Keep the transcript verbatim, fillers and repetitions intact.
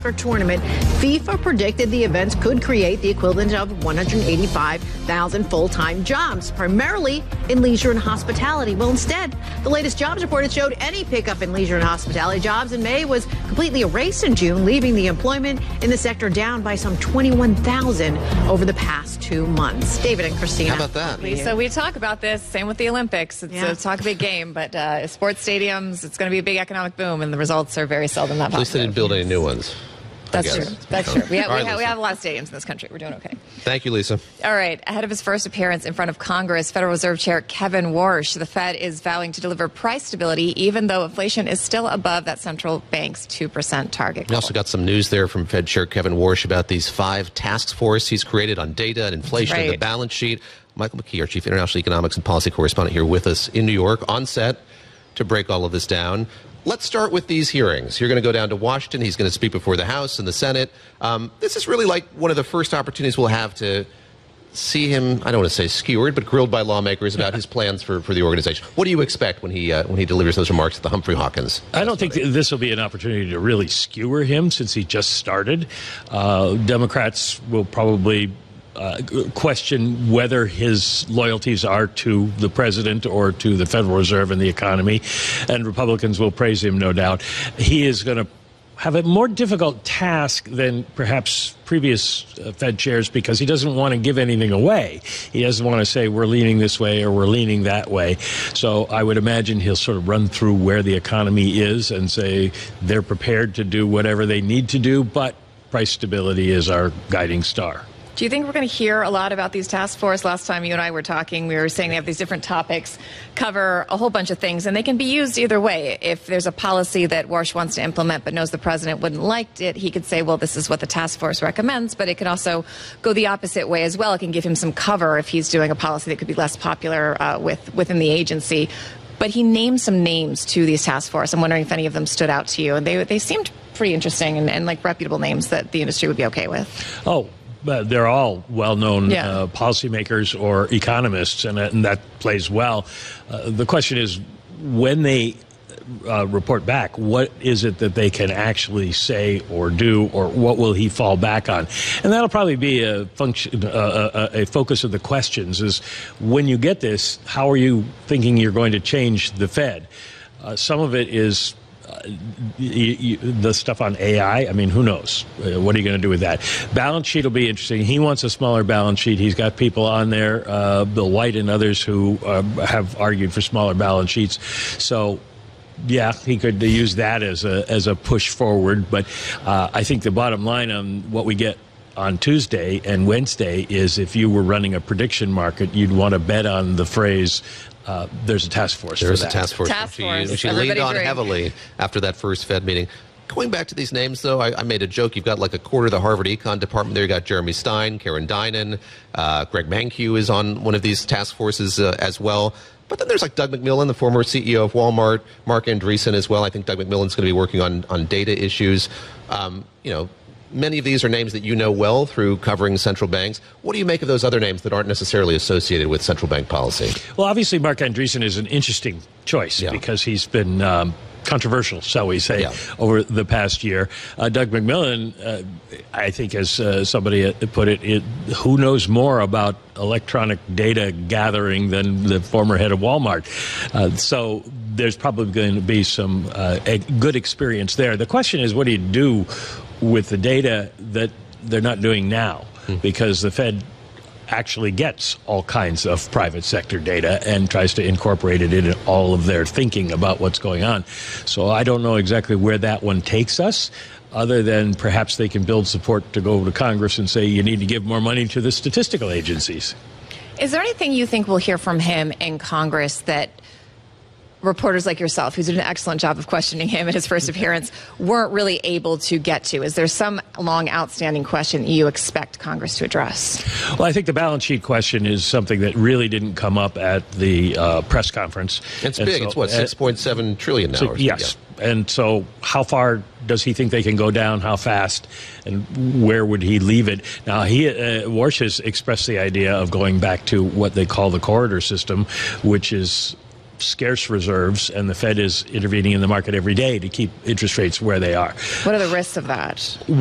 tournament, FIFA predicted the events could create the equivalent of one hundred eighty-five thousand full-time jobs, primarily in leisure and hospitality. Well, instead, the latest jobs report has showed any pickup in leisure and hospitality jobs in May was completely erased in June, leaving the employment in the sector down by some twenty-one thousand over the past two months. David and Christina. How about that? Lisa, we talk about this. Same with the Olympics. It's yeah. a talk a big game, but uh, sports stadiums, it's going to be a big economic boom, and the results are very seldom that positive. At least they didn't build any new ones. That's true. That's true. We have, right, we, have, we have a lot of stadiums in this country. We're doing okay. Thank you, Lisa. All right. Ahead of his first appearance in front of Congress, Federal Reserve Chair Kevin Warsh, the Fed is vowing to deliver price stability, even though inflation is still above that central bank's two percent target goal. We also got some news there from Fed Chair Kevin Warsh about these five task forces he's created on data and inflation right. and the balance sheet. Michael McKee, our Chief International Economics and Policy Correspondent, here with us in New York on set to break all of this down. Let's start with these hearings. You're going to go down to Washington. He's going to speak before the House and the Senate. Um, this is really like one of the first opportunities we'll have to see him, I don't want to say skewered, but grilled by lawmakers about his plans for, for the organization. What do you expect when he uh, when he delivers those remarks at the Humphrey Hawkins? I don't think this will be an opportunity to really skewer him since he just started. Uh, Democrats will probably Uh, question whether his loyalties are to the president or to the Federal Reserve and the economy, and Republicans will praise him, no doubt. He is going to have a more difficult task than perhaps previous uh, Fed chairs because he doesn't want to give anything away. He doesn't want to say we're leaning this way or we're leaning that way. So I would imagine he'll sort of run through where the economy is and say they're prepared to do whatever they need to do, but price stability is our guiding star. Do you think we're going to hear a lot about these task force? Last time you and I were talking, we were saying they have these different topics, cover a whole bunch of things, and they can be used either way. If there's a policy that Warsh wants to implement but knows the president wouldn't like it, he could say, well, this is what the task force recommends, but it could also go the opposite way as well. It can give him some cover if he's doing a policy that could be less popular uh, with within the agency. But he named some names to these task force. I'm wondering if any of them stood out to you. And they, they seemed pretty interesting and, and like reputable names that the industry would be okay with. Oh, But they're all well-known yeah. uh, policymakers or economists, and, and that plays well. Uh, the question is, when they uh, report back, what is it that they can actually say or do, or what will he fall back on? And that'll probably be a function, uh, a, a focus of the questions. Is when you get this, how are you thinking you're going to change the Fed? Uh, some of it is. Uh, you, you, the stuff on A I, I mean, who knows? Uh, what are you going to do with that? Balance sheet will be interesting. He wants a smaller balance sheet. He's got people on there, uh, Bill White and others, who uh, have argued for smaller balance sheets. So, yeah, he could use that as a as a push forward. But uh, I think the bottom line on what we get on Tuesday and Wednesday is if you were running a prediction market, you'd want to bet on the phrase, Uh, there's a task force There for is that. a task force, Task which force. she, she Everybody leaned on drink. heavily after that first Fed meeting. Going back to these names, though, I, I made a joke. You've got like a quarter of the Harvard Econ department there. You got Jeremy Stein, Karen Dinan, uh, Greg Mankiw is on one of these task forces uh, as well. But then there's like Doug McMillon, the former C E O of Walmart, Mark Andreessen as well. I think Doug McMillon's going to be working on, on data issues. Um, you know, many of these are names that you know well through covering central banks. What do you make of those other names that aren't necessarily associated with central bank policy? Well, obviously, Mark Andreessen is an interesting choice Yeah. because he's been um, controversial, shall we say, Yeah. over the past year. Uh, Doug McMillon, uh, I think, as uh, somebody put it, it, who knows more about electronic data gathering than the former head of Walmart? Uh, so there's probably going to be some uh, a good experience there. The question is, what do you do with the data that they're not doing now? Mm-hmm. Because the Fed actually gets all kinds of private sector data and tries to incorporate it in all of their thinking about what's going on. So I don't know exactly where that one takes us, other than perhaps they can build support to go to Congress and say you need to give more money to the statistical agencies. Is there anything you think we'll hear from him in Congress that reporters like yourself, who's did an excellent job of questioning him at his first appearance, weren't really able to get to? Is there some long outstanding question that you expect Congress to address? Well, I think the balance sheet question is something that really didn't come up at the uh, press conference. It's and big. so, it's what, six point seven trillion so, dollars? Yes. Yeah. And so how far does he think they can go down? How fast? And where would he leave it? Now, he, uh, Warsh has expressed the idea of going back to what they call the corridor system, which is scarce reserves, and the Fed is intervening in the market every day to keep interest rates where they are. What are the risks of that?